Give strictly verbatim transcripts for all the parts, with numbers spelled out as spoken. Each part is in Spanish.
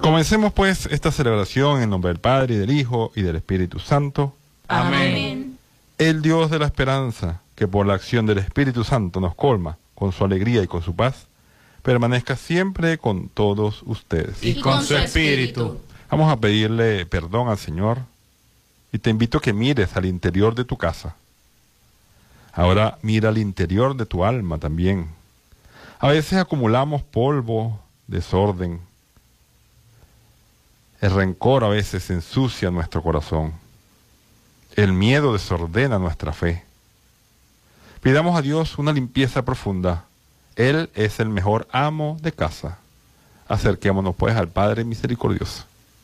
Comencemos pues esta celebración en nombre del Padre, y del Hijo, y del Espíritu Santo. Amén. El Dios de la esperanza, que por la acción del Espíritu Santo nos colma con su alegría y con su paz, permanezca siempre con todos ustedes. Y con su espíritu. Vamos a pedirle perdón al Señor y te invito a que mires al interior de tu casa. Ahora mira al interior de tu alma también. A veces acumulamos polvo, desorden. El rencor a veces ensucia nuestro corazón. El miedo desordena nuestra fe. Pidamos a Dios una limpieza profunda. Él es el mejor amo de casa. Acerquémonos pues al Padre misericordioso.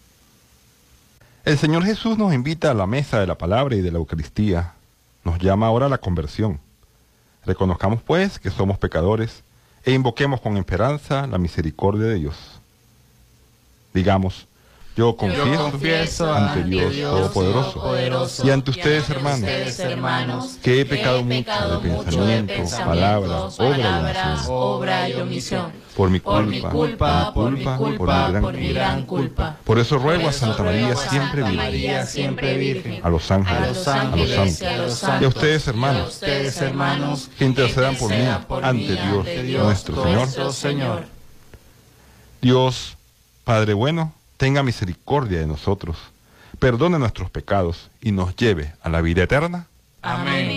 El Señor Jesús nos invita a la mesa de la palabra y de la Eucaristía. Nos llama ahora a la conversión. Reconozcamos pues que somos pecadores e invoquemos con esperanza la misericordia de Dios. Digamos: Yo confieso, Yo confieso ante ante Dios, Dios Todopoderoso, Todopoderoso y ante ustedes, ante hermanos, ustedes, hermanos, que he pecado que he mucho pecado de mucho pensamiento, de pensamiento, palabras, obra y palabras, omisión. obra y omisión. Por mi Por mi culpa, culpa, por mi por mi culpa, gran por mi gran culpa. Por eso ruego Por a eso Santa ruego María a siempre Santa Virgen, María siempre Virgen, a los ángeles, a los a los ángeles, santos, y a los y a santos, ustedes, y a hermanos, ustedes, hermanos, que intercedan por mí intercedan por ante mí Dios, ante Dios nuestro Señor. nuestro Señor. Dios, Padre bueno, tenga misericordia de nosotros, perdone nuestros pecados y nos lleve a la vida eterna. Amén.